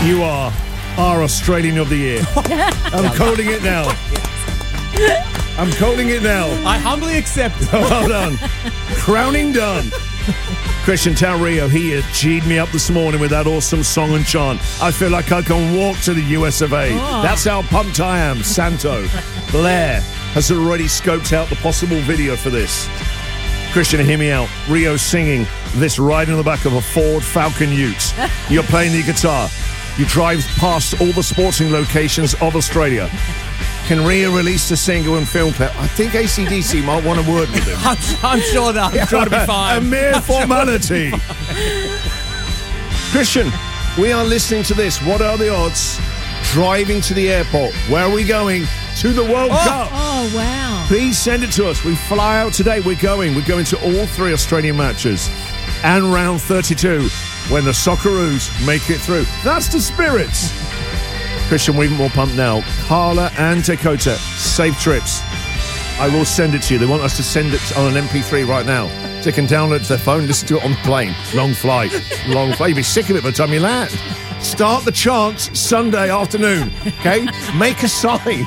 You are our Australian of the Year. I'm calling it now. I'm calling it now. I humbly accept. Well done. Crowning done. Christian Del Rio, he has G'd me up this morning with that awesome song and chant. I feel like I can walk to the US of A. That's how pumped I am. Santo. Blair has already scoped out the possible video for this. Christian, hear me out. Rio singing this right in the back of a Ford Falcon Ute. You're playing the guitar. You drive past all the sporting locations of Australia. Can Rio release the single and film clip? I think AC/DC might want a word with him. I'm sure that. I'm sure to be fine. A mere formality. Christian, we are listening to this. What are the odds? Driving to the airport. Where are we going? To the World Cup. Oh, wow. Please send it to us. We fly out today. We're going to all 3 Australian matches and round 32 when the Socceroos make it through. That's the spirit. Christian, we're even more pumped now. Carla and Dakota, safe trips. I will send it to you. They want us to send it on an MP3 right now. So they can download it to their phone, listen to it on the plane. Long flight. You'll be sick of it by the time you land. Start the chant Sunday afternoon, okay? Make a sign.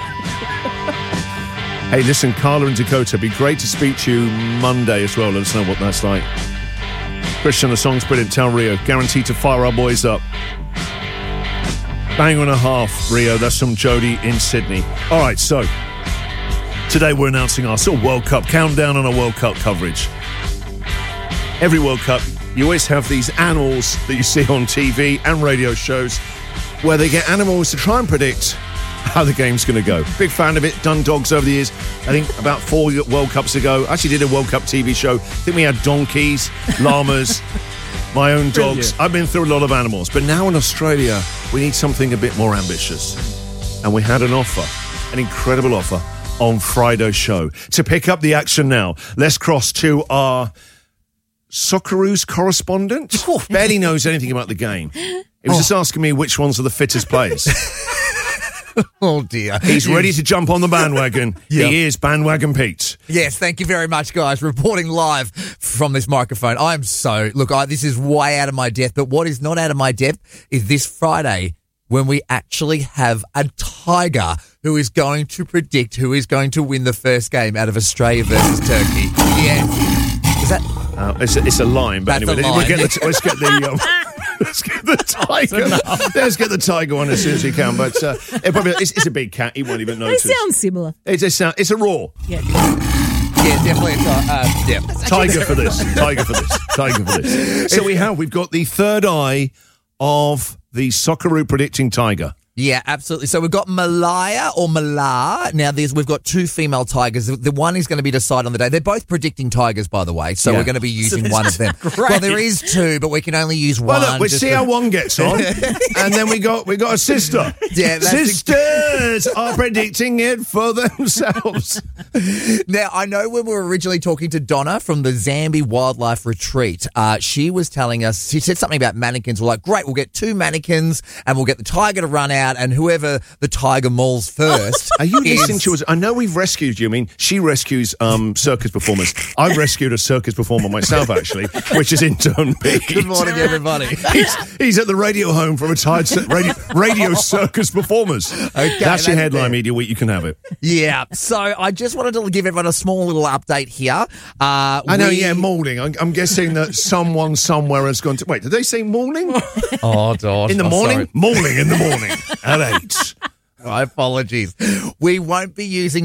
Hey, listen, Carla and Dakota, it'd be great to speak to you Monday as well. Let us know what that's like. Christian, the song's brilliant. Del Rio, guaranteed to fire our boys up. Bang and a half, Rio. That's from Jody in Sydney. All right, so today we're announcing our sort of World Cup countdown on our World Cup coverage. Every World Cup, you always have these animals that you see on TV and radio shows where they get animals to try and predict how the game's going to go. Big fan of it. Done dogs over the years. I think about 4 World Cups ago. I actually did a World Cup TV show. I think we had donkeys, llamas, my own dogs. I've been through a lot of animals. But now in Australia, we need something a bit more ambitious. And we had an offer, an incredible offer on Friday's show. To pick up the action now, let's cross to our Socceroos correspondent. Barely knows anything about the game. He was just asking me which ones are the fittest players. Oh, dear. He's ready to jump on the bandwagon. Yeah. He is Bandwagon Pete. Yes, thank you very much, guys. Reporting live from this microphone. This is way out of my depth, but what is not out of my depth is this Friday when we actually have a tiger who is going to predict who is going to win the first game out of Australia versus Turkey. Yes. Is that... It's a line, but That's anyway, a line. let's get the tiger. Let's get the tiger on as soon as we can. But it's a big cat. He won't even They notice. sound similar. It's a roar. Yeah. Yeah, definitely. Tiger for this. Tiger for this. So we've got the third eye of the Socceroo predicting tiger. Yeah, absolutely. So we've got Malaya or Malar. Now, we've got 2 female tigers. The one is going to be decided on the day. They're both predicting tigers, by the way. So we're going to be using one of them. Great. Well, there is 2, but we can only use one. Well, look, we'll see how one gets on. And then we got a sister. Yeah, Sisters are predicting it for themselves. Now, I know when we were originally talking to Donna from the Zambi Wildlife Retreat, she was telling us, she said something about mannequins. We're like, great, we'll get 2 mannequins and we'll get the tiger to run out, and whoever the tiger mauls first. Are you listening to us? I know we've rescued you. I mean, she rescues circus performers. I've rescued a circus performer myself, actually, which is intern Pete. Good morning, everybody. He's at the radio home for retired radio circus performers. Okay, that's your that's headline, it. Media Week. You can have it. Yeah, so I just wanted to give everyone a small little update here. I know, mauling. I'm guessing that someone somewhere has gone to... Wait, did they say mauling? Oh, God. In the morning? Sorry. Mauling in the morning at 8. My apologies. We won't be using